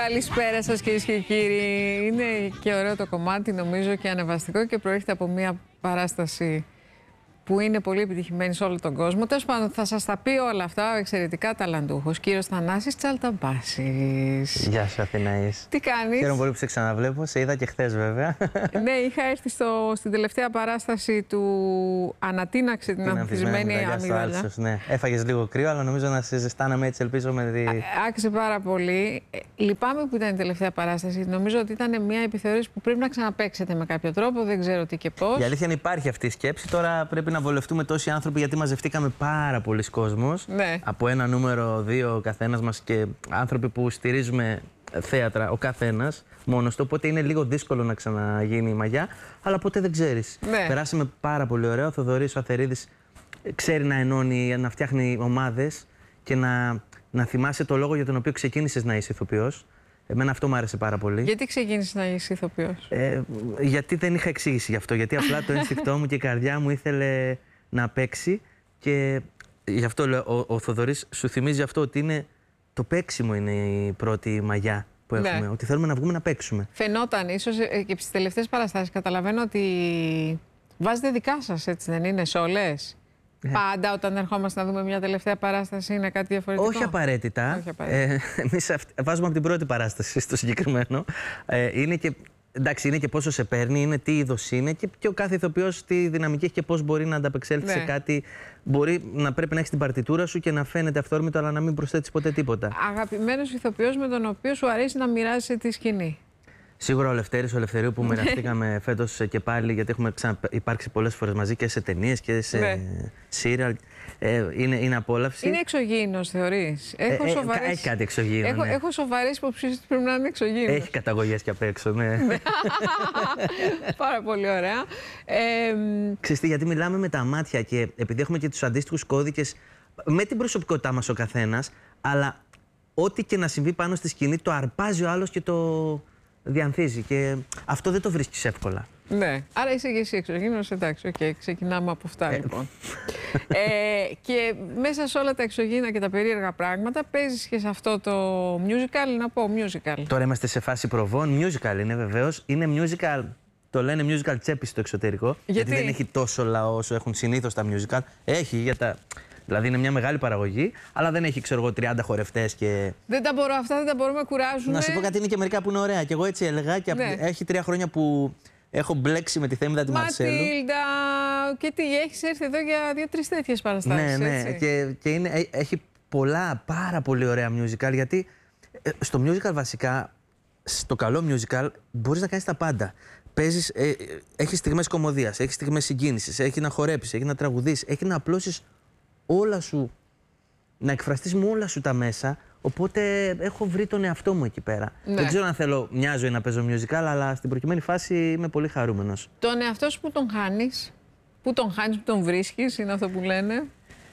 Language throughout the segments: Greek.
Καλησπέρα σας κυρίες και κύριοι. Είναι και ωραίο το κομμάτι, νομίζω, και ανεβαστικό και προέρχεται από μια παράσταση που είναι πολύ επιτυχημένη σε όλο τον κόσμο. Τέλος πάντων, θα σας τα πει όλα αυτά ο εξαιρετικά ταλαντούχος κύριος Θανάσης Τσαλταμπάσης. Γεια σου, Αθηναής. Τι κάνεις? Χαίρομαι πολύ που σε ξαναβλέπω. Σε είδα και χθες, βέβαια. Ναι, είχα έρθει στην τελευταία παράσταση του Ανατείναξε την ανθισμένη αμύγδαλα. Ναι. Έφαγες λίγο κρύο, αλλά νομίζω να σε ζεστάναμε έτσι, ελπίζω με τη... Άξιζε πάρα πολύ. Λυπάμαι που ήταν η τελευταία παράσταση. Νομίζω ότι ήταν μια επιθεώρηση που πρέπει να ξαναπαίξετε με κάποιο τρόπο. Δεν ξέρω τι και πώς. Η αλήθεια είναι υπάρχει αυτή η σκέψη. Τώρα πρέπει να βολευτούμε τόσοι άνθρωποι, γιατί μαζευτήκαμε πάρα πολλοί κόσμος. Ναι. Από ένα νούμερο, δύο ο καθένας μας, και άνθρωποι που στηρίζουμε θέατρα ο καθένας μόνος του. Οπότε είναι λίγο δύσκολο να ξαναγίνει η μαγιά, αλλά ποτέ δεν ξέρεις. Ναι. Περάσαμε πάρα πολύ ωραία. Ο Θοδωρής ο Αθερίδης ξέρει να ενώνει, να φτιάχνει ομάδες και να θυμάσαι το λόγο για τον οποίο ξεκίνησες να είσαι ηθοποιός. Εμένα αυτό μου άρεσε πάρα πολύ. Γιατί ξεκίνησες να είσαι ηθοποιός? Γιατί δεν είχα εξήγηση γι' αυτό. Γιατί απλά το ένστικτό μου και η καρδιά μου ήθελε να παίξει. Και γι' αυτό λέω, ο Θοδωρής σου θυμίζει αυτό, ότι είναι το παίξιμο είναι η πρώτη μαγιά που έχουμε. Ναι. Ότι θέλουμε να βγούμε να παίξουμε. Φαινόταν ίσως και στις τελευταίες παραστάσεις. Καταλαβαίνω ότι βάζετε δικά σας, έτσι δεν είναι, σε όλες? Πάντα όταν ερχόμαστε να δούμε μια τελευταία παράσταση είναι κάτι διαφορετικό? Όχι απαραίτητα. Όχι απαραίτητα. Εμείς βάζουμε από την πρώτη παράσταση στο συγκεκριμένο. Είναι και, εντάξει, είναι και πόσο σε παίρνει, είναι τι είδος είναι και ο κάθε ηθοποιός τι δυναμική έχει και πώς μπορεί να ανταπεξέλθει σε κάτι. Μπορεί να πρέπει να έχεις την παρτιτούρα σου και να φαίνεται αυθόρμητο, αλλά να μην προσθέτεις ποτέ τίποτα. Αγαπημένος ηθοποιός με τον οποίο σου αρέσει να μοιράζεσαι τη σκηνή? Σίγουρα ο Λευτέρης, ο Ελευθερίου, που μοιραστήκαμε φέτος και πάλι, γιατί έχουμε υπάρξει πολλές φορές μαζί και σε ταινίες και σε σύριαλ. Είναι απόλαυση. Είναι εξωγήινος, θεωρείς? Έχει κάτι εξωγήινο. Έχω σοβαρές υποψίες ότι πρέπει να είναι εξωγήινος. Έχει καταγωγές και απ' έξω, ναι. Πάρα πολύ ωραία. Ξέρεις τι, γιατί μιλάμε με τα μάτια και επειδή έχουμε και τους αντίστοιχους κώδικες με την προσωπικότητά μας ο καθένας, αλλά ό,τι και να συμβεί πάνω στη σκηνή το αρπάζει ο άλλος και το διανθίζει, και αυτό δεν το βρίσκεις εύκολα. Ναι, άρα είσαι και εσύ εξωγήινος, εντάξει, ξεκινάμε από αυτά λοιπόν. Και μέσα σε όλα τα εξωγήινα και τα περίεργα πράγματα παίζεις και σε αυτό το musical, να πω musical. Τώρα είμαστε σε φάση προβών, musical είναι βεβαίως, είναι musical, το λένε musical τσέπη στο εξωτερικό, γιατί δεν έχει τόσο λαό όσο έχουν συνήθως τα musical, έχει δηλαδή είναι μια μεγάλη παραγωγή, αλλά δεν έχει, ξέρω εγώ, 30 χορευτές και... Δεν τα μπορώ αυτά, δεν τα μπορούμε, κουράζουν. Να σου πω κάτι, είναι και μερικά που είναι ωραία. Και εγώ έτσι έλεγα και έχει 3 χρόνια που έχω μπλέξει με τη Θέμηδα τη Μαρσέλου. Ματίλντα, και τι, έχεις έρθει εδώ για 2-3 τέτοιες παραστάσεις. Ναι, έτσι. Και έχει πάρα πολύ ωραία musical, γιατί στο musical βασικά, στο καλό musical, μπορείς να κάνεις τα πάντα. Παίζεις, έχεις στιγμές κωμωδίας, έχεις στιγμές συγκίνησης, έχει να χορέψεις, έχει να τραγουδήσεις, έχει να απλώσεις όλα σου, να εκφραστείς με όλα σου τα μέσα. Οπότε έχω βρει τον εαυτό μου εκεί πέρα. Ναι. Δεν ξέρω αν θέλω μια ζωή να παίζω musical, αλλά στην προκειμένη φάση είμαι πολύ χαρούμενος. Τον εαυτό σου που τον χάνεις, που τον βρίσκεις, είναι αυτό που λένε?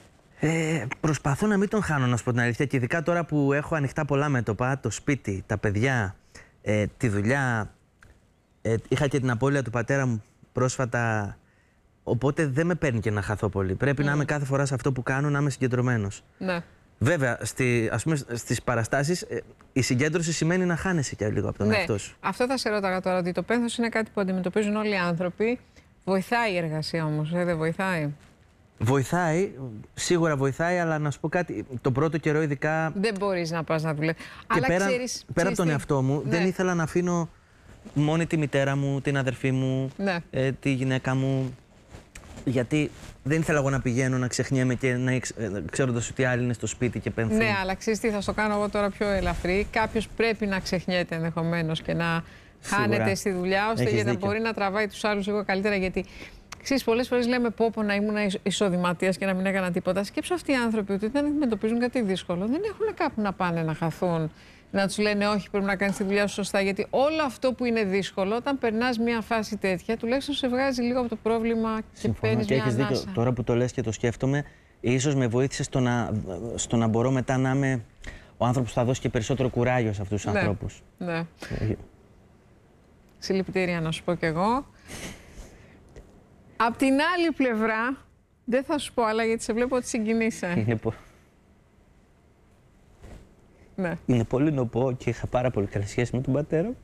Προσπαθώ να μην τον χάνω, να σου πω την αλήθεια. Και ειδικά τώρα που έχω ανοιχτά πολλά μέτωπα, το σπίτι, τα παιδιά, τη δουλειά. Είχα και την απώλεια του πατέρα μου πρόσφατα. Οπότε δεν με παίρνει και να χαθώ πολύ. Πρέπει να είμαι κάθε φορά σε αυτό που κάνω, να είμαι συγκεντρωμένος. Ναι. Βέβαια, ας πούμε, στις παραστάσεις η συγκέντρωση σημαίνει να χάνεσαι και λίγο από τον εαυτό σου. Αυτό θα σε ρώταγα τώρα, ότι το πένθος είναι κάτι που αντιμετωπίζουν όλοι οι άνθρωποι. Βοηθάει η εργασία όμως, δεν βοηθάει? Βοηθάει, σίγουρα βοηθάει, αλλά να σου πω κάτι, το πρώτο καιρό ειδικά... Δεν μπορείς να πας να δουλεύεις. Αλλά πέρα από τον εαυτό μου, δεν ήθελα να αφήνω μόνη τη μητέρα μου, την αδερφή μου, τη γυναίκα μου. Γιατί δεν ήθελα εγώ να πηγαίνω, να ξεχνιέμαι και ξέροντας ότι άλλοι είναι στο σπίτι και πενθούν. Ναι, αλλά ξέρεις τι, θα στο κάνω εγώ τώρα πιο ελαφρύ. Κάποιος πρέπει να ξεχνιέται ενδεχομένως και να χάνεται στη δουλειά, ώστε για να μπορεί να τραβάει τους άλλους λίγο καλύτερα. Γιατί ξέρεις, πολλές φορές λέμε πω να ήμουν εισοδηματίας και να μην έκανα τίποτα. Σκέψου αυτοί οι άνθρωποι ότι όταν αντιμετωπίζουν κάτι δύσκολο, δεν έχουν κάπου να πάνε να χαθούν. Να τους λένε όχι, πρέπει να κάνεις τη δουλειά σου σωστά. Γιατί όλο αυτό που είναι δύσκολο, όταν περνάς μια φάση τέτοια, τουλάχιστον σε βγάζει λίγο από το πρόβλημα και παίρνεις μια ανάσα. Έχεις δίκιο. Τώρα που το λες και το σκέφτομαι, ίσως με βοήθησε στο να μπορώ μετά να είμαι ο άνθρωπος που θα δώσει και περισσότερο κουράγιο σε αυτούς τους ανθρώπους. Ναι. Συλληπιτήρια να σου πω κι εγώ. Απ' την άλλη πλευρά, δεν θα σου πω άλλα γιατί σε βλέπω ότι συγκινείσαι. Ναι. Είναι πολύ νοπό και είχα πάρα πολύ καλή σχέση με τον πατέρα μου.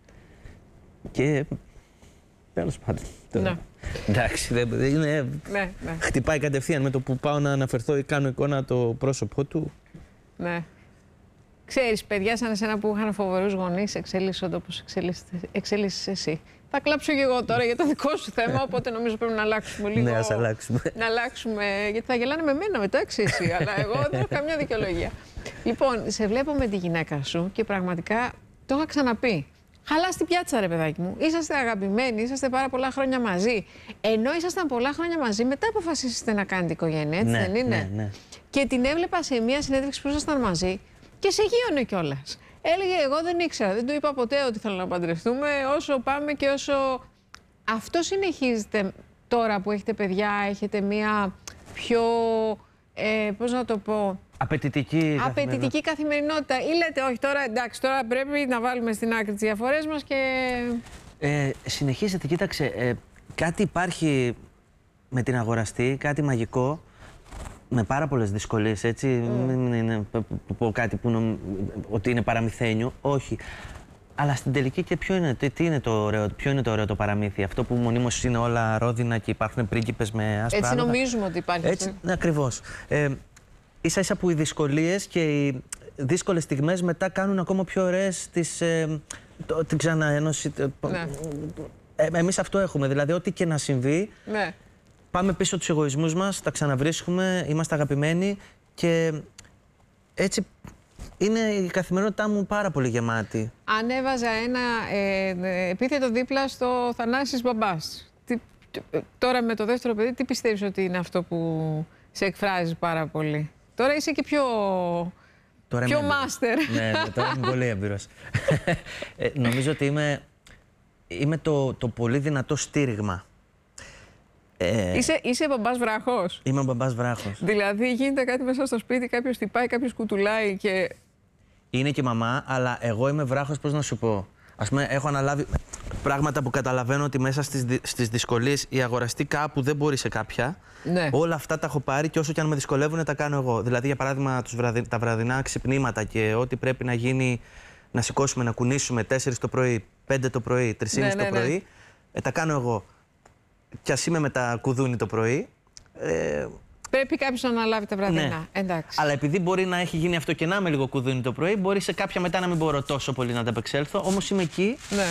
Και τέλος πάντων. Ναι. Εντάξει, δεν είναι. Ναι, ναι. Χτυπάει κατευθείαν με το που πάω να αναφερθώ ή κάνω εικόνα το πρόσωπό του. Ναι. Ξέρεις, παιδιά σαν εσένα που είχαν φοβερούς γονείς, εξελίσσονται όπως εξελίσσεσαι εσύ. Θα κλάψω και εγώ τώρα για το δικό σου θέμα, οπότε νομίζω πρέπει να αλλάξουμε λίγο. Ναι, ας αλλάξουμε. Να αλλάξουμε, γιατί θα γελάνε με μένα μετά, εσύ, αλλά εγώ δεν έχω καμιά δικαιολογία. Λοιπόν, σε βλέπω με τη γυναίκα σου και πραγματικά το είχα ξαναπεί. Χαλάς την πιάτσα, ρε παιδάκι μου. Είσαστε αγαπημένοι, είσαστε πάρα πολλά χρόνια μαζί. Ενώ ήσασταν πολλά χρόνια μαζί, μετά αποφασίσετε να κάνετε οικογένεια, έτσι δεν είναι? Ναι. Και την έβλεπα σε μια συνέντευξη που ήσασταν μαζί και σε γείωνε κιόλας. Έλεγε, εγώ δεν ήξερα, δεν του είπα ποτέ ότι θέλω να παντρευτούμε, όσο πάμε και όσο... Αυτό συνεχίζεται τώρα που έχετε παιδιά, έχετε μια πιο, πώς να το πω... Απαιτητική καθημερινότητα. Ή λέτε, όχι, τώρα εντάξει, τώρα πρέπει να βάλουμε στην άκρη τις διαφορές μας και... Συνεχίζεται, κοίταξε, κάτι υπάρχει με την αγοραστή, κάτι μαγικό, με πάρα πολλές δυσκολίες, έτσι, μην είναι πω κάτι που ότι είναι παραμυθένιο, όχι. Αλλά στην τελική και ποιο είναι το ωραίο το παραμύθι, αυτό που μονίμως είναι όλα ρόδινα και υπάρχουν πρίγκιπες με άσπρα. Έτσι νομίζουμε ότι υπάρχει. Έτσι, ναι, ακριβώς. Ίσα ίσα που οι δυσκολίες και οι δύσκολες στιγμές μετά κάνουν ακόμα πιο ωραίες την ξαναένωση. Ναι. Εμείς αυτό έχουμε, δηλαδή ό,τι και να συμβεί, ναι. Πάμε πίσω τους εγωισμούς μας, τα ξαναβρίσκουμε, είμαστε αγαπημένοι και έτσι είναι η καθημερινότητά μου πάρα πολύ γεμάτη. Ανέβαζα ένα επίθετο δίπλα στο Θανάσης μπαμπάς. Τώρα με το δεύτερο παιδί, τι πιστεύεις ότι είναι αυτό που σε εκφράζει πάρα πολύ? Τώρα είσαι και πιο μάστερ. Ναι, τώρα είμαι πολύ έμπειρος. Νομίζω ότι είμαι το πολύ δυνατό στήριγμα. Είσαι μπαμπάς βράχος. Είμαι ο μπαμπάς βράχος. Δηλαδή γίνεται κάτι μέσα στο σπίτι, κάποιος χτυπάει, κάποιος κουτουλάει και... Είναι και μαμά, αλλά εγώ είμαι βράχος, πώς να σου πω. Ας πούμε, έχω αναλάβει πράγματα που καταλαβαίνω ότι μέσα στις δυσκολίες η αγοραστή κάπου δεν μπορεί σε κάποια. Ναι. Όλα αυτά τα έχω πάρει και όσο και αν με δυσκολεύουν τα κάνω εγώ. Δηλαδή, για παράδειγμα, τα βραδινά ξυπνήματα και ό,τι πρέπει να γίνει, να σηκώσουμε, να κουνήσουμε 4 το πρωί, 5 το πρωί, 3,5 το πρωί, τα κάνω εγώ. Κι ας είμαι με τα κουδούνι το πρωί. Πρέπει κάποιος να αναλάβει τα βραδινά. Ναι. Εντάξει. Αλλά επειδή μπορεί να έχει γίνει αυτό και να είμαι λίγο κουδούνι το πρωί, μπορεί σε κάποια μετά να μην μπορώ τόσο πολύ να ανταπεξέλθω. Όμως είμαι εκεί. Ναι.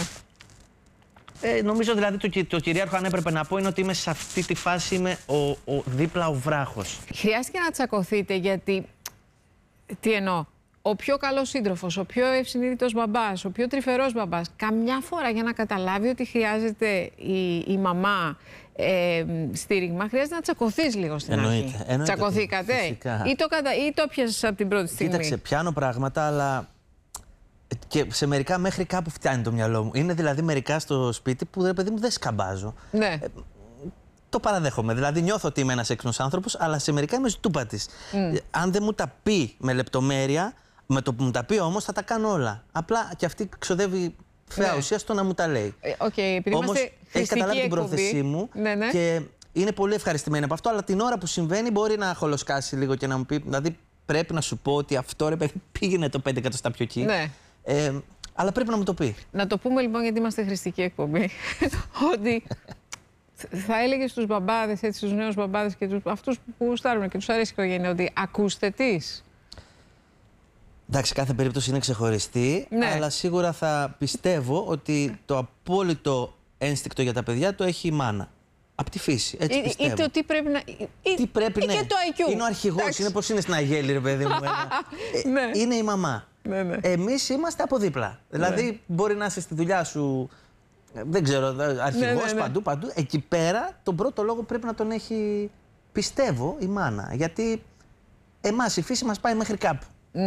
Νομίζω δηλαδή το κυρίαρχο, αν έπρεπε να πω, είναι ότι είμαι σε αυτή τη φάση, είμαι δίπλα ο βράχος. Χρειάστηκε να τσακωθείτε γιατί. Τι εννοώ? Ο πιο καλός σύντροφος, ο πιο ευσυνείδητος μπαμπάς, ο πιο τρυφερός μπαμπάς, καμιά φορά για να καταλάβει ότι χρειάζεται η μαμά στήριγμα, χρειάζεται να τσακωθείς λίγο στην αρχή. Τσακωθήκατε ή το πιάσες από την πρώτη στιγμή? Κοίταξε, πιάνω πράγματα, αλλά και σε μερικά μέχρι κάπου φτάνει το μυαλό μου. Είναι δηλαδή μερικά στο σπίτι που, ρε παιδί μου, δεν σκαμπάζω. Ναι. Το παραδέχομαι. Δηλαδή νιώθω ότι είμαι ένας έξυπνος άνθρωπος, αλλά σε μερικά είμαι στούπατης. Αν δεν μου τα πει με λεπτομέρεια, με το που μου τα πει όμως θα τα κάνω όλα. Απλά και αυτή ξοδεύει φαιά ουσία στο να μου τα λέει. Όμως έχει καταλάβει την πρόθεσή μου και είναι πολύ ευχαριστημένη από αυτό, αλλά την ώρα που συμβαίνει μπορεί να χολοσκάσει λίγο και να μου πει, δηλαδή πρέπει να σου πω ότι αυτό, ρε παιδί, πήγαινε το 5 εκατοστά πιο εκεί. Ναι. Αλλά πρέπει να μου το πει. Να το πούμε λοιπόν, γιατί είμαστε χρηστική εκπομπή, ότι θα έλεγε στους μπαμπάδες, έτσι, στους νέους μπαμπάδες και αυτούς που γουστάρουν και τους αρέσει η οικογένεια, ότι ακούστε τις. Εντάξει, κάθε περίπτωση είναι ξεχωριστή, ναι. Αλλά σίγουρα θα πιστεύω ότι το απόλυτο ένστικτο για τα παιδιά το έχει η μάνα. Από τη φύση, έτσι πιστεύω. Ή το τι πρέπει να... Τι πρέπει, ναι. Και το IQ. Είναι ο αρχηγός, είναι πώς είναι στην Αγέλη, ρε παιδί μου. Ναι. Είναι η μαμά. Ναι, ναι. Εμείς είμαστε από δίπλα. Δηλαδή, μπορεί να είσαι στη δουλειά σου, δεν ξέρω, αρχηγός, παντού. Εκεί πέρα, τον πρώτο λόγο πρέπει να τον έχει, πιστεύω, η μάνα. Γιατί εμάς η φύση μας πάει μέχρι κάπου.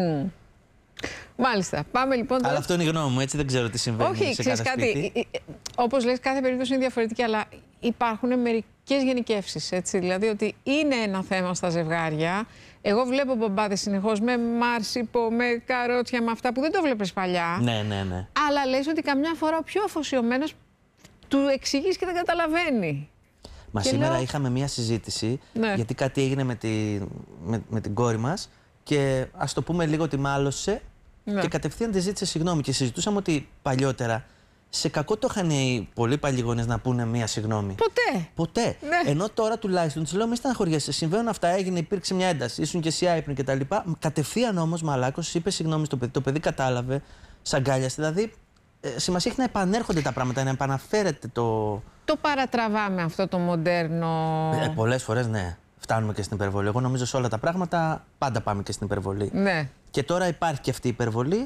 Μάλιστα. Πάμε λοιπόν τώρα. Αλλά αυτό είναι η γνώμη μου, έτσι, δεν ξέρω τι συμβαίνει σε κάθε σπίτι. Όπως λες, κάθε περίπτωση είναι διαφορετική, αλλά υπάρχουν μερικές γενικεύσεις, έτσι. Δηλαδή ότι είναι ένα θέμα στα ζευγάρια. Εγώ βλέπω μπαμπάδες συνεχώς με μάρσιπο, με καρότσια, με αυτά που δεν το βλέπεις παλιά. Ναι. Αλλά λες ότι καμιά φορά ο πιο αφοσιωμένος του εξηγείς και δεν καταλαβαίνει. Μα σήμερα είχαμε μία συζήτηση, γιατί κάτι έγινε με την κόρη μας και ας το πούμε λίγο ότι μάλωσε και κατευθείαν τη ζήτησε συγγνώμη. Και συζητούσαμε ότι παλιότερα σε κακό το είχαν οι πολύ παλιοί γονείς να πούνε μία συγγνώμη. Ποτέ. Ναι. Ενώ τώρα τουλάχιστον τους λέω: μη στεναχωριέσαι. Συμβαίνουν αυτά, έγινε, υπήρξε μια ένταση, ήσουν και εσύ άϊπνοι κτλ. Κατευθείαν όμως μαλάκος είπε συγγνώμη στο παιδί. Το παιδί κατάλαβε, σ' αγκάλιασε. Δηλαδή, σημασία έχει να επανέρχονται τα πράγματα, να επαναφέρεται το. Το παρατραβάμε αυτό το μοντέρνο. Πολλές φορές ναι. Φτάνουμε και στην υπερβολή. Εγώ νομίζω σε όλα τα πράγματα πάντα πάμε και στην υπερβολή. Ναι. Και τώρα υπάρχει και αυτή η υπερβολή.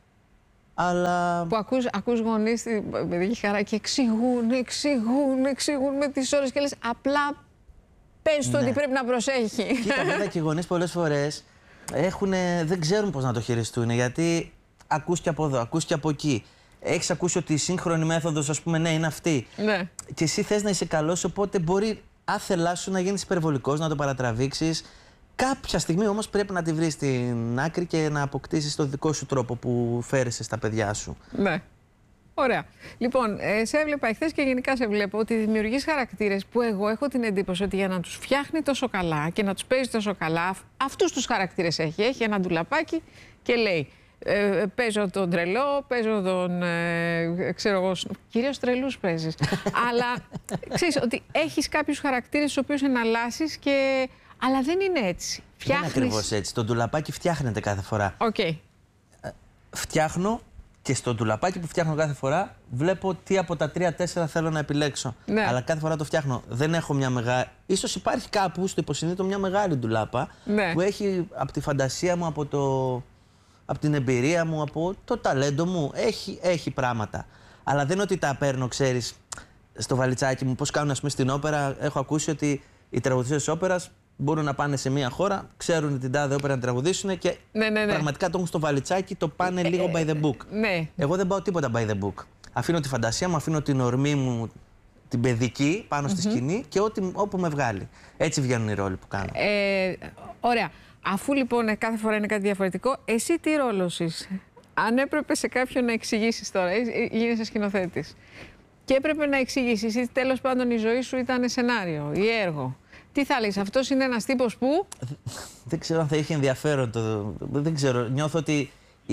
Αλλά... Που ακούς γονείς, παιδική χαρά και εξηγούν με τις ώρες και λες απλά πες του ότι πρέπει να προσέχει. Κοίτα, βέβαια και οι γονείς πολλές φορές δεν ξέρουν πώς να το χειριστούν, γιατί ακούς και από εδώ, ακούς και από εκεί. Έχεις ακούσει ότι η σύγχρονη μέθοδος, ας πούμε, ναι, είναι αυτή. Ναι. Και εσύ θες να είσαι καλός, οπότε μπορεί άθελά σου να γίνεις υπερβολικός, να το παρατραβήξεις. Κάποια στιγμή όμως πρέπει να τη βρεις στην άκρη και να αποκτήσεις το δικό σου τρόπο που φέρεσαι στα παιδιά σου. Ναι. Ωραία. Λοιπόν, σε έβλεπα εχθές και γενικά σε βλέπω ότι δημιουργείς χαρακτήρες που εγώ έχω την εντύπωση ότι για να τους φτιάχνει τόσο καλά και να τους παίζει τόσο καλά, αυτούς τους χαρακτήρες έχει. Έχει ένα ντουλαπάκι και λέει: παίζω τον τρελό, παίζω τον, ξέρω εγώ, κυρίως τρελούς παίζεις. Αλλά ξέρεις ότι έχεις κάποιους χαρακτήρες στους οποίους εναλλάσσεις και... Αλλά δεν είναι έτσι. Δεν είναι ακριβώς έτσι. Το ντουλαπάκι φτιάχνεται κάθε φορά. Okay. Φτιάχνω και στο ντουλαπάκι που φτιάχνω κάθε φορά βλέπω τι από τα 3-4 θέλω να επιλέξω. Ναι. Αλλά κάθε φορά το φτιάχνω. Δεν έχω μια μεγάλη. Ίσως υπάρχει κάπου στο υποσυνείδητο μια μεγάλη ντουλάπα, ναι, που έχει από τη φαντασία μου, από την εμπειρία μου, από το ταλέντο μου. Έχει πράγματα. Αλλά δεν είναι ότι τα παίρνω, ξέρεις, στο βαλιτσάκι μου. Πώς κάνουν, ας πούμε, στην όπερα. Έχω ακούσει ότι οι τραγουδιστές της όπερας μπορούν να πάνε σε μια χώρα, ξέρουν την τάδε όπερα να τραγουδήσουν και πραγματικά το έχουν στο βαλιτσάκι, το πάνε λίγο by the book. Ναι. Εγώ δεν πάω τίποτα by the book. Αφήνω τη φαντασία μου, αφήνω την ορμή μου, την παιδική, πάνω στη σκηνή και όπου με βγάλει. Έτσι βγαίνουν οι ρόλοι που κάνω. Ωραία. Αφού λοιπόν κάθε φορά είναι κάτι διαφορετικό, εσύ τι ρόλο είσαι? Αν έπρεπε σε κάποιον να εξηγήσεις τώρα, γίνεσαι σκηνοθέτης και έπρεπε να εξηγήσεις ή τέλος πάντων η ζωή σου ήταν σενάριο ή έργο, τι θα λες, αυτός είναι ένας τύπος που... Δεν ξέρω αν θα είχε ενδιαφέρον. Δεν ξέρω. Νιώθω ότι...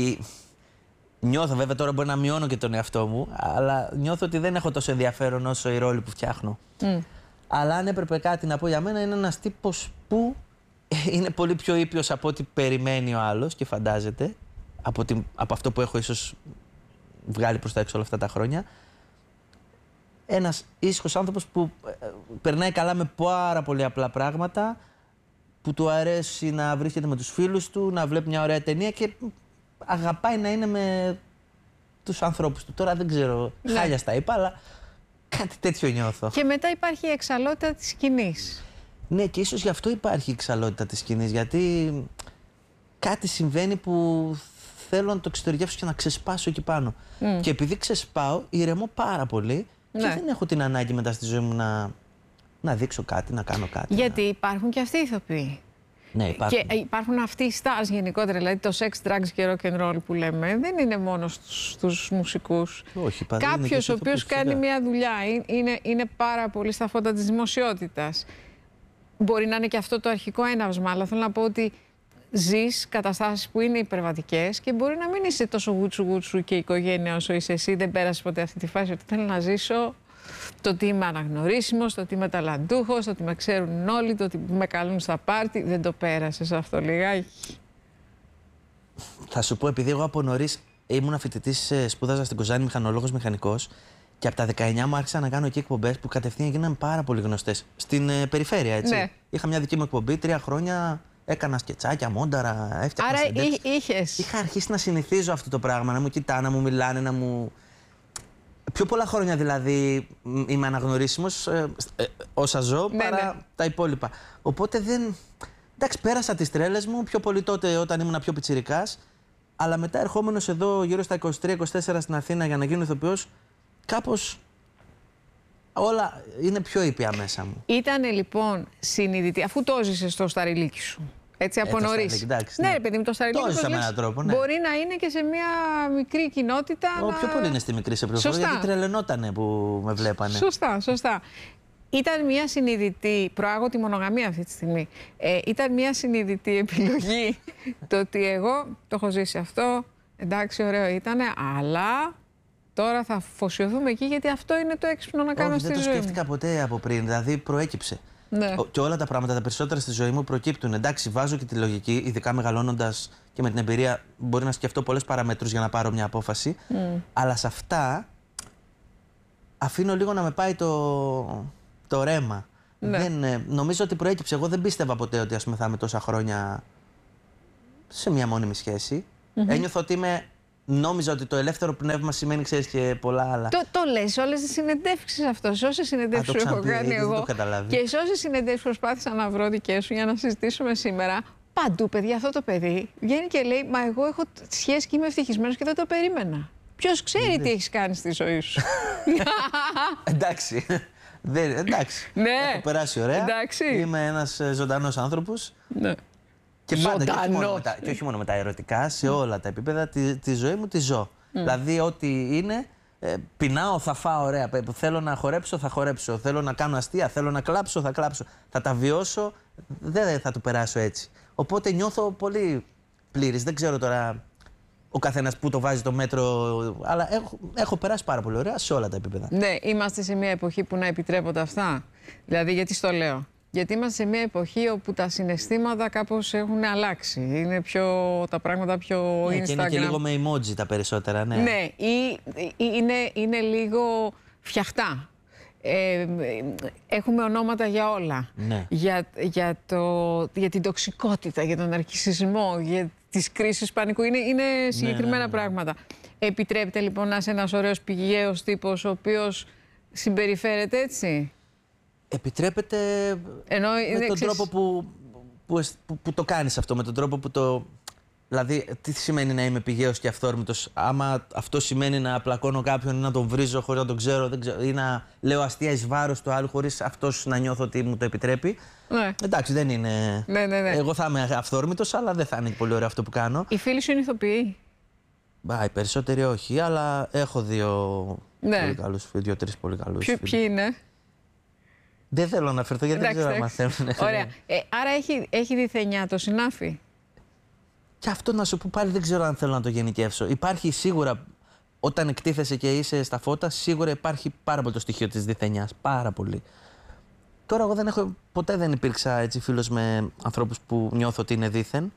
Νιώθω, βέβαια τώρα μπορεί να μειώνω και τον εαυτό μου, αλλά νιώθω ότι δεν έχω τόσο ενδιαφέρον όσο οι ρόλοι που φτιάχνω. Αλλά αν έπρεπε κάτι να πω για μένα, είναι ένας τύπος που είναι πολύ πιο ήπιος από ό,τι περιμένει ο άλλος και φαντάζεται, από αυτό που έχω ίσως βγάλει προς τα έξω όλα αυτά τα χρόνια. Ένας ήσυχος άνθρωπος που περνάει καλά με πάρα πολύ απλά πράγματα, που του αρέσει να βρίσκεται με τους φίλους του, να βλέπει μια ωραία ταινία και αγαπάει να είναι με τους ανθρώπους του. Τώρα δεν ξέρω, χάλια στα είπα, αλλά κάτι τέτοιο νιώθω. Και μετά υπάρχει η εξαλότητα της σκηνής. Ναι, και ίσως γι' αυτό υπάρχει η εξαλότητα της σκηνής, γιατί κάτι συμβαίνει που θέλω να το εξωτερικεύσω και να ξεσπάσω εκεί πάνω. Και επειδή ξεσπάω, ηρεμώ πάρα πολύ. Και δεν έχω την ανάγκη μετά στη ζωή μου να δείξω κάτι, να κάνω κάτι. Γιατί υπάρχουν και αυτοί οι ηθοποιοί. Ναι, υπάρχουν. Και υπάρχουν αυτοί οι stars γενικότερα. Δηλαδή το sex, drugs και rock and roll που λέμε δεν είναι μόνο στους μουσικούς. Όχι, κάποιος ο οποίος κάνει μια δουλειά, είναι πάρα πολύ στα φώτα της δημοσιότητας. Μπορεί να είναι και αυτό το αρχικό έναυσμα, αλλά θέλω να πω ότι ζεις καταστάσεις που είναι υπερβατικές και μπορεί να μην είσαι τόσο γούτσου και η οικογένεια όσο είσαι εσύ. Δεν πέρασες ποτέ αυτή τη φάση ότι θέλω να ζήσω το ότι είμαι αναγνωρίσιμος, το ότι είμαι ταλαντούχος, το ότι με ξέρουν όλοι, το ότι με καλούν στα πάρτι. Δεν το πέρασες αυτό λιγάκι? Θα σου πω, επειδή εγώ από νωρίς ήμουν φοιτητής, σπούδαζα στην Κοζάνη, μηχανολόγος μηχανικός, και από τα 19 μου άρχισα να κάνω εκεί εκπομπές που κατευθείαν γίνανε πάρα πολύ γνωστές. Στην περιφέρεια, έτσι. Ναι. Είχα μια δική μου εκπομπή, 3 χρόνια. Έκανα σκετσάκια, μόνταρα, έφτιαχνα. Άρα είχες. Είχα αρχίσει να συνηθίζω αυτό το πράγμα, να μου κοιτάνε, να μου μιλάνε, να μου... Πιο πολλά χρόνια δηλαδή είμαι αναγνωρίσιμος όσα ζω, παρά τα υπόλοιπα. Οπότε δεν... Εντάξει, πέρασα τις τρέλες μου, πιο πολύ τότε όταν ήμουν πιο πιτσιρικάς, αλλά μετά ερχόμενος εδώ γύρω στα 23-24 στην Αθήνα για να γίνω ηθοποιός, κάπως όλα είναι πιο ήπια μέσα μου. Ήτανε λοιπόν συνειδητή, αφού το ζήσες στο σταριλίκι σου, έτσι από νωρίς. Ναι, παιδί μου, το σταριλίκι το ζήσα με έναν τρόπο, ναι. Μπορεί να είναι και σε μια μικρή κοινότητα. Πιο πολύ είναι στη μικρή σε πληροφορία, γιατί τρελαινότανε που με βλέπανε. Σωστά. Ήταν μια συνειδητή, προάγω τη μονογαμία αυτή τη στιγμή, ήταν μια συνειδητή επιλογή το ότι εγώ το έχω ζήσει αυτό, εντάξει, ωραίο ήτανε, αλλά τώρα θα αφοσιωθούμε εκεί, γιατί αυτό είναι το έξυπνο να κάνω στη ζωή μου. Δεν το σκέφτηκα ποτέ από πριν, δηλαδή προέκυψε. Ναι. Και όλα τα πράγματα, τα περισσότερα στη ζωή μου προκύπτουν. Εντάξει, βάζω και τη λογική, ειδικά μεγαλώνοντας και με την εμπειρία, μπορεί να σκεφτώ πολλές παραμέτρους για να πάρω μια απόφαση. Αλλά σε αυτά αφήνω λίγο να με πάει το ρέμα. Ναι. Νομίζω ότι προέκυψε. Εγώ δεν πίστευα ποτέ ότι θα είμαι τόσα χρόνια σε μια μόνιμη σχέση. Ένιωθα ότι νόμιζα ότι το ελεύθερο πνεύμα σημαίνει, ξέρεις, και πολλά άλλα. Το λες σε όλες τις συνεντεύξεις αυτό. Σε όσες συνεντεύξεις έχω κάνει εγώ και σε όσες συνεντεύξεις προσπάθησα να βρω δικές σου για να συζητήσουμε σήμερα. Παντού, παιδιά, αυτό το παιδί βγαίνει και λέει: μα εγώ έχω σχέση και είμαι ευτυχισμένος και δεν το περίμενα. Ποιος ξέρει τι έχεις κάνει στη ζωή σου. Εντάξει. Εντάξει. Ναι. Έχω περάσει ωραία. Εντάξει. Είμαι ένας ζωντανός άνθρωπος. Ναι. Και πάντα, και όχι μόνο με τα ερωτικά, σε όλα τα επίπεδα τη ζωή μου τη ζω. Δηλαδή, ό,τι είναι, πεινάω, θα φάω ωραία. Θέλω να χορέψω, θα χορέψω. Θέλω να κάνω αστεία, θέλω να κλάψω, θα κλάψω. Θα τα βιώσω, δεν θα το περάσω έτσι. Οπότε νιώθω πολύ πλήρης. Δεν ξέρω τώρα ο καθένας που το βάζει το μέτρο, αλλά έχω περάσει πάρα πολύ ωραία σε όλα τα επίπεδα. Ναι, είμαστε σε μια εποχή που να επιτρέπονται αυτά. Δηλαδή, γιατί στο λέω. Γιατί είμαστε σε μια εποχή όπου τα συναισθήματα κάπως έχουν αλλάξει. Είναι τα πράγματα πιο Instagram. Και είναι και λίγο με emoji τα περισσότερα, ναι. Ναι, ή είναι λίγο φτιαχτά. Έχουμε ονόματα για όλα. Ναι. Για την τοξικότητα, για τον ναρκισσισμό, για τις κρίσεις πανικού. Είναι συγκεκριμένα πράγματα. Επιτρέπεται λοιπόν να είσαι ένας ωραίος πηγαίος τύπος, ο οποίος συμπεριφέρεται έτσι. Επιτρέπεται με τον τρόπο που το κάνεις αυτό, με τον τρόπο που το... Δηλαδή, τι σημαίνει να είμαι πηγαίος και αυθόρμητος? Άμα αυτό σημαίνει να πλακώνω κάποιον ή να τον βρίζω χωρίς να τον ξέρω, ή να λέω αστεία εις βάρος του άλλου χωρίς αυτός να νιώθω ότι μου το επιτρέπει. Ναι. Εντάξει, δεν είναι... Ναι. Εγώ θα είμαι αυθόρμητος, αλλά δεν θα είναι πολύ ωραίο αυτό που κάνω. Οι φίλοι σου είναι ηθοποιοί? Οι περισσότεροι όχι, αλλά έχω δύο-τρεις πολύ καλούς. Ποιοι είναι? Δεν θέλω να αναφερθώ γιατί δεν ξέρω αν μαθαίνουν. Ωραία. Άρα έχει διθενιά το συνάφι. Και αυτό να σου πω πάλι δεν ξέρω αν θέλω να το γενικεύσω. Υπάρχει σίγουρα, όταν εκτίθεσαι και είσαι στα φώτα, σίγουρα υπάρχει πάρα πολύ το στοιχείο της διθενιάς. Πάρα πολύ. Τώρα εγώ ποτέ δεν υπήρξα έτσι φίλος με ανθρώπους που νιώθω ότι είναι δίθεν.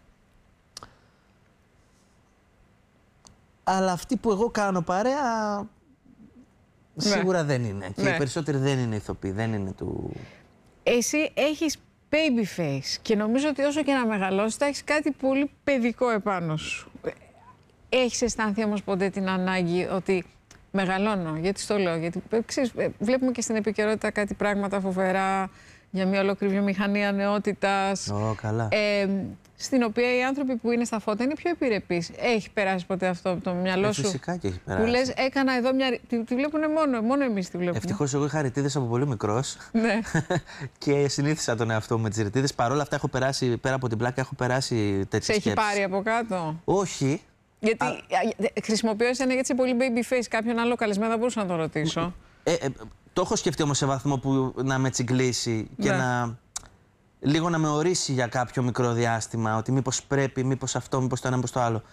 Αλλά αυτοί που εγώ κάνω παρέα... Σίγουρα δεν είναι. Και οι περισσότεροι δεν είναι ηθοποιοί, δεν είναι του... Εσύ έχεις baby face και νομίζω ότι όσο και να μεγαλώσεις θα έχεις κάτι πολύ παιδικό επάνω σου. Έχεις αισθάνθει όμως ποτέ την ανάγκη ότι μεγαλώνω? Γιατί στο λέω? Γιατί ξέρεις, βλέπουμε και στην επικαιρότητα κάτι πράγματα φοβερά για μια ολόκληρη βιομηχανία νεότητας. Καλά. Στην οποία οι άνθρωποι που είναι στα φώτα είναι πιο επιρρεπείς. Έχει περάσει ποτέ αυτό από το μυαλό σου? Φυσικά και έχει περάσει. Που λες, έκανα εδώ μια... Τη βλέπουν μόνο εμείς τη βλέπουμε. Ευτυχώς εγώ είχα ρητίδες από πολύ μικρός. Ναι. Και συνήθισα τον εαυτό μου με τις ρητίδες. Παρ' όλα αυτά έχω περάσει, πέρα από την πλάκα, έχω περάσει τέτοιες σκέψεις. Σε έχει πάρει από κάτω? Όχι. Γιατί χρησιμοποιώ εσένα γιατί είσαι πολύ baby face. Κάποιον άλλο καλεσμένο θα μπορούσα να το ρωτήσω. Το έχω σκεφτεί όμως σε βαθμό που να με τσιγκλίσει και λίγο να με ορίσει για κάποιο μικρό διάστημα, ότι μήπως πρέπει, μήπως αυτό, μήπως το ένα, μήπως το άλλο.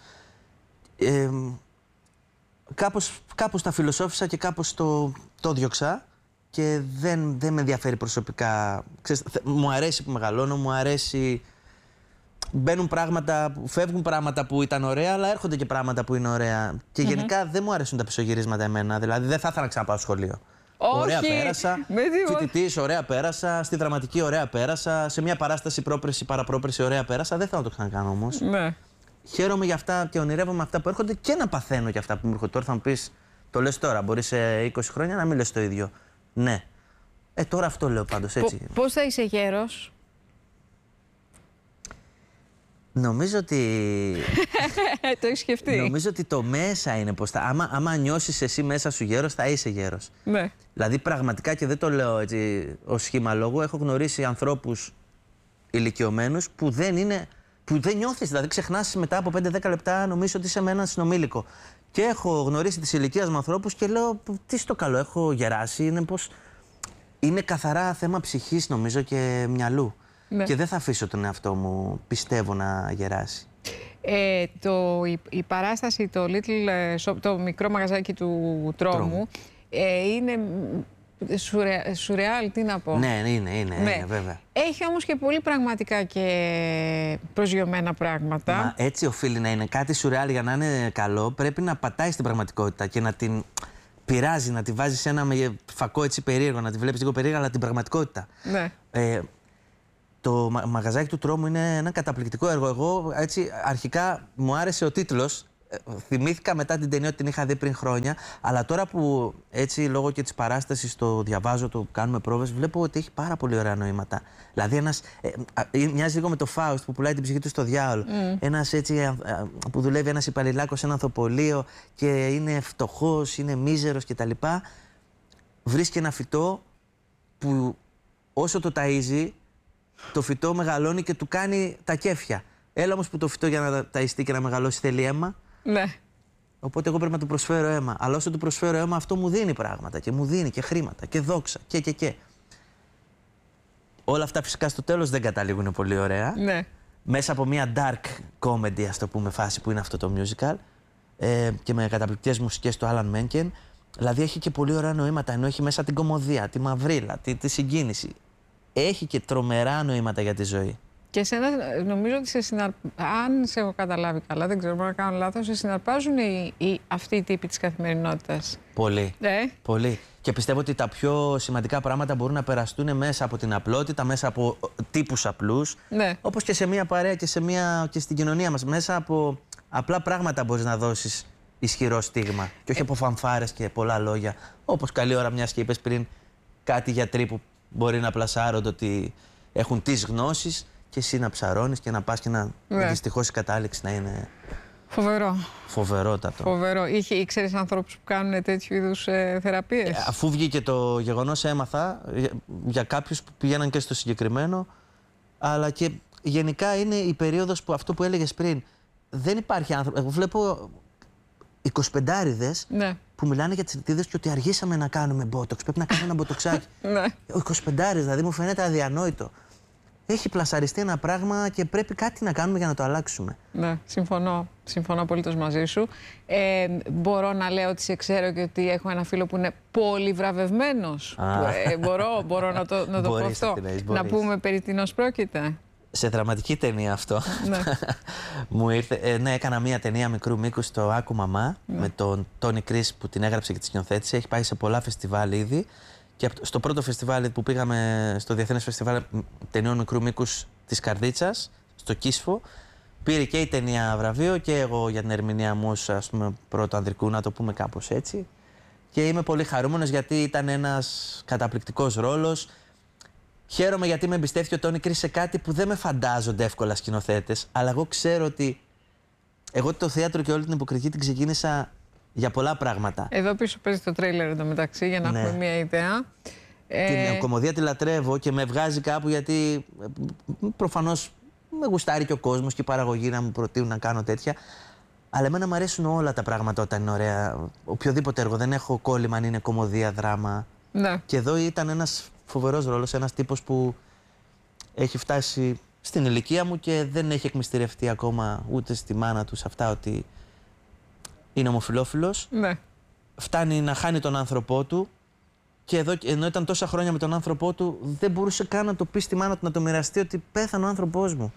Κάπως τα φιλοσόφισα και κάπως το διώξα και δεν με ενδιαφέρει προσωπικά. Ξέρεις, μου αρέσει που μεγαλώνω, μου αρέσει... Μπαίνουν πράγματα, φεύγουν πράγματα που ήταν ωραία, αλλά έρχονται και πράγματα που είναι ωραία. Και γενικά δεν μου αρέσουν τα πισωγυρίσματα εμένα, δηλαδή δεν θα ήθελα να ξαναπάω σχολείο. Όχι, ωραία πέρασα, φοιτητής ωραία πέρασα, στη δραματική ωραία πέρασα, σε μια παράσταση πρόπρεση παραπρόπρεση ωραία πέρασα, δεν θέλω να το ξανακάνω όμως. Ναι. Χαίρομαι για αυτά και ονειρεύομαι αυτά που έρχονται και να παθαίνω για αυτά που μου έρχονται. Τώρα θα μου πεις, το λες τώρα, μπορεί σε 20 χρόνια να μην λες το ίδιο. Ναι. Τώρα αυτό λέω πάντως έτσι. Πώς θα είσαι γέρος? Νομίζω ότι... Το έχεις σκεφτεί? Νομίζω ότι το μέσα είναι πως άμα νιώσεις εσύ μέσα σου γέρος, θα είσαι γέρος. Ναι. Δηλαδή πραγματικά, και δεν το λέω έτσι ως σχήμα λόγου, έχω γνωρίσει ανθρώπους ηλικιωμένους που δεν νιώθεις, δηλαδή ξεχνάς μετά από 5-10 λεπτά, νομίζω ότι είσαι με έναν συνομήλικο. Και έχω γνωρίσει της ηλικίας μου ανθρώπους και λέω, τι στο καλό, έχω γεράσει, είναι καθαρά θέμα ψυχής νομίζω και μυαλού. Ναι. Και δεν θα αφήσω τον εαυτό μου, πιστεύω, να γεράσει. Η παράσταση, το Little Shop, το μικρό μαγαζάκι του Τρόμου, είναι σουρεάλ, τι να πω. Ναι, είναι, βέβαια. Έχει όμως και πολύ πραγματικά και προσγειωμένα πράγματα. Μα έτσι οφείλει να είναι. Κάτι σουρεάλ για να είναι καλό πρέπει να πατάει στην πραγματικότητα και να την πειράζει, να τη βάζει σε ένα φακό έτσι περίεργο, να τη βλέπεις λίγο περίεργα, αλλά την πραγματικότητα. Ναι. Το μαγαζάκι του Τρόμου είναι ένα καταπληκτικό έργο. Εγώ έτσι αρχικά μου άρεσε ο τίτλος. Θυμήθηκα μετά την ταινία ότι την είχα δει πριν χρόνια, αλλά τώρα που έτσι λόγω και της παράστασης το διαβάζω, το κάνουμε πρόβες, βλέπω ότι έχει πάρα πολύ ωραία νοήματα. Δηλαδή μοιάζει λίγο με το Φάουστ που πουλάει την ψυχή του στο διάολο. Ένας έτσι που δουλεύει ένας υπαλληλάκος σε ένα ανθοπολείο και είναι φτωχός, είναι μίζερος κτλ. Βρίσκει ένα φυτό που όσο το ταΐζει, το φυτό μεγαλώνει και του κάνει τα κέφια. Έλα όμως που το φυτό για να ταΐστεί και να μεγαλώσει θέλει αίμα. Ναι. Οπότε εγώ πρέπει να του προσφέρω αίμα. Αλλά όσο του προσφέρω αίμα, αυτό μου δίνει πράγματα και μου δίνει και χρήματα και δόξα και. Όλα αυτά φυσικά στο τέλος δεν καταλήγουν πολύ ωραία. Ναι. Μέσα από μια dark comedy, ας το πούμε, φάση που είναι αυτό το musical και με καταπληκτικές μουσικές του Alan Menken. Δηλαδή έχει και πολύ ωραία νοήματα, ενώ έχει μέσα την κωμωδία, τη μαυρίλα, τη συγκίνηση. Έχει και τρομερά νοήματα για τη ζωή. Και νομίζω ότι αν σε έχω καταλάβει καλά, δεν ξέρω, μπορώ να κάνω λάθος, σε συναρπάζουν αυτοί οι τύποι της καθημερινότητας. Πολύ. Πολύ. Και πιστεύω ότι τα πιο σημαντικά πράγματα μπορούν να περαστούν μέσα από την απλότητα, μέσα από τύπους απλούς. Ναι. Όπως και σε μια παρέα και στην κοινωνία μας. Μέσα από απλά πράγματα μπορείς να δώσεις ισχυρό στίγμα. Και όχι από φανφάρες και πολλά λόγια. Όπως καλή ώρα, μιας και είπες πριν, κάτι γιατροί που μπορεί να πλασάρονται ότι έχουν τις γνώσεις. Και εσύ να ψαρώνεις και να πας και να δυστυχώς η κατάληξη να είναι. Φοβερό. Φοβερότατο. Φοβερό. Ήξερες ανθρώπους που κάνουν τέτοιου είδους θεραπείες? Αφού βγήκε το γεγονός, έμαθα για κάποιους που πηγαίναν και στο συγκεκριμένο. Αλλά και γενικά είναι η περίοδος που αυτό που έλεγες πριν. Δεν υπάρχει άνθρωπο. Εγώ βλέπω 25άριδες που μιλάνε για τις ρητίδες και ότι αργήσαμε να κάνουμε μπότοξ. Πρέπει να κάνουμε ένα μποτοξάκι. 25άριδες, δηλαδή μου φαίνεται αδιανόητο. Έχει πλασαριστεί ένα πράγμα και πρέπει κάτι να κάνουμε για να το αλλάξουμε. Ναι, συμφωνώ. Συμφωνώ απολύτως μαζί σου. Μπορώ να λέω ότι σε ξέρω και ότι έχω ένα φίλο που είναι πολύ βραβευμένος. Μπορώ να το πω αυτό. Να πούμε περί τίνος πρόκειται. Σε δραματική ταινία αυτό. Ναι. Μου ήρθε. Ναι, έκανα μία ταινία μικρού μήκους στο Άκου Μαμά με τον Τόνι Κρίς που την έγραψε και τη σκηνοθέτησε. Έχει πάει σε πολλά φεστιβάλ ήδη. Και στο πρώτο φεστιβάλ που πήγαμε, στο Διεθνές Φεστιβάλ Ταινιών Μικρού Μήκους της Καρδίτσας, στο Κίσφο, πήρε και η ταινία βραβείο και εγώ για την ερμηνεία μου ως, ας πούμε, πρώτο ανδρικού, να το πούμε κάπως έτσι. Και είμαι πολύ χαρούμενος γιατί ήταν ένας καταπληκτικός ρόλος. Χαίρομαι γιατί με εμπιστεύτηκε ο Τόνι Κρίς σε κάτι που δεν με φαντάζονται εύκολα σκηνοθέτες, αλλά εγώ ξέρω ότι εγώ το θέατρο και όλη την υποκριτική την ξεκίνησα για πολλά πράγματα. Εδώ πίσω παίζει το τρέιλερ εντωμεταξύ για να έχουμε μια ιδέα. Την κωμωδία τη λατρεύω και με βγάζει κάπου γιατί προφανώς με γουστάρει και ο κόσμος και η παραγωγή να μου προτείνουν να κάνω τέτοια. Αλλά εμένα μου αρέσουν όλα τα πράγματα όταν είναι ωραία. Οποιοδήποτε έργο. Δεν έχω κόλλημα αν είναι κωμωδία, δράμα. Ναι. Και εδώ ήταν ένας φοβερός ρόλος, ένας τύπος που έχει φτάσει στην ηλικία μου και δεν έχει εκμυστηρευτεί ακόμα ούτε στη μάνα του σε αυτά ότι είναι ομοφυλόφιλος. Ναι. Φτάνει να χάνει τον άνθρωπό του και εδώ, ενώ ήταν τόσα χρόνια με τον άνθρωπό του, δεν μπορούσε καν να το πει στη μάνα του, να το μοιραστεί ότι πέθανε ο άνθρωπός μου.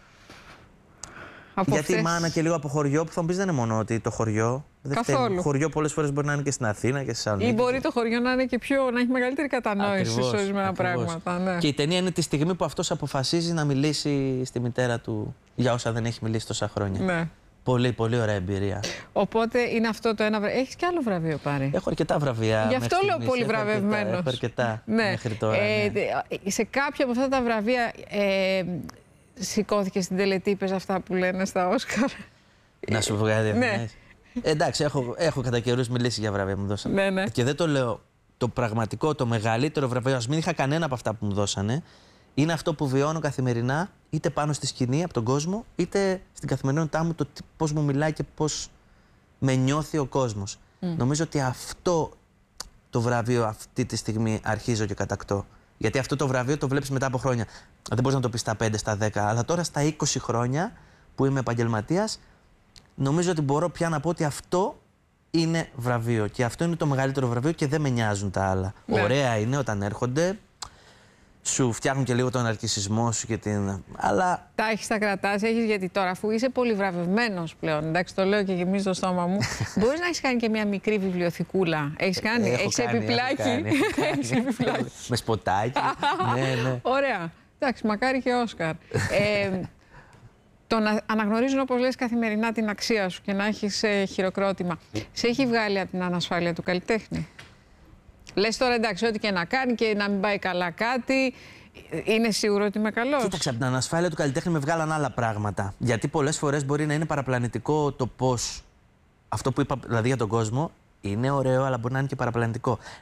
Γιατί η μάνα και λίγο από χωριό, που θα μου πεις δεν είναι μόνο ότι το χωριό. Καθόλου. Χωριό πολλές φορές μπορεί να είναι και στην Αθήνα και στη Θεσσαλονίκη. Ή μπορεί το χωριό να είναι και να έχει μεγαλύτερη κατανόηση σε ορισμένα πράγματα. Ναι. Και η ταινία είναι τη στιγμή που αυτός αποφασίζει να μιλήσει στη μητέρα του για όσα δεν έχει μιλήσει τόσα χρόνια. Ναι. Πολύ, πολύ ωραία εμπειρία. Οπότε είναι αυτό το ένα βραβείο. Έχεις και άλλο βραβείο πάρει? Έχω αρκετά βραβεία. Γι' αυτό λέω πολύ βραβευμένος. Έχω αρκετά μέχρι τώρα. Σε κάποια από αυτά τα βραβεία σηκώθηκε στην τελετή, είπες αυτά που λένε στα Όσκαρ? Να σου πω κάτι. Ναι. Εντάξει, έχω κατά καιρούς μιλήσει για βραβεία που μου δώσανε. Ναι. Και δεν το λέω το πραγματικό, το μεγαλύτερο βραβείο. Ας μην είχα κανένα από αυτά που μου δώσανε. Είναι αυτό που βιώνω καθημερινά, είτε πάνω στη σκηνή από τον κόσμο, είτε στην καθημερινότητά μου, το πώς μου μιλάει και πώς με νιώθει ο κόσμος. Νομίζω ότι αυτό το βραβείο αυτή τη στιγμή αρχίζω και κατακτώ. Γιατί αυτό το βραβείο το βλέπεις μετά από χρόνια. Δεν μπορείς να το πεις στα 5, στα 10, αλλά τώρα στα 20 χρόνια που είμαι επαγγελματίας, νιώθω ότι αυτό το βραβείο το βλέπεις μετά από χρόνια. Γιατί αυτό το βραβείο το βλέπεις μετά από χρόνια. Δεν μπορείς να το πεις στα 5, στα 10, αλλά τώρα στα 20 χρόνια που είμαι επαγγελματίας, νιώθω ότι αυτό το βραβείο το βλέπεις μετά από χρόνια. Γιατί αυτό το βραβείο το βλέπεις μετά από χρόνια. Δεν μπορείς να το πεις στα 5, στα 10, αλλά τώρα στα 20 χρόνια που είμαι επαγγελματίας, νιώθω ότι αυτό το βραβείο το βλέπεις μετά από χρόνια. νομίζω ότι μπορώ πια να πω ότι αυτό είναι βραβείο. Και αυτό είναι το μεγαλύτερο βραβείο και δεν με νοιάζουν τα άλλα. Ναι. Ωραία είναι όταν έρχονται. Σου φτιάχνουν και λίγο τον αρκισισμό σου και την. Αλλά. Τα έχεις, τα κρατάς, έχεις, γιατί τώρα, αφού είσαι πολύ βραβευμένος πλέον, εντάξει, το λέω και γεμίζει το στόμα μου, μπορείς να έχεις κάνει και μια μικρή βιβλιοθηκούλα. Έχεις κάνει, έχεις επιπλάκι. Με σποτάκι. Ναι. Ωραία. Εντάξει, μακάρι και Όσκαρ. Το να αναγνωρίζουν, όπως λες, καθημερινά την αξία σου και να έχεις χειροκρότημα, σε έχει βγάλει από την ανασφάλεια του καλλιτέχνη? Λες τώρα, εντάξει, ό,τι και να κάνει και να μην πάει καλά κάτι, είναι σίγουρο ότι είμαι καλός? Κοίταξε, από την ανασφάλεια του καλλιτέχνη με βγάλαν άλλα πράγματα. Γιατί πολλές φορές μπορεί να είναι παραπλανητικό το πώς. Αυτό που είπα δηλαδή για τον κόσμο είναι ωραίο, αλλά μπορεί να είναι και παραπλανητικό.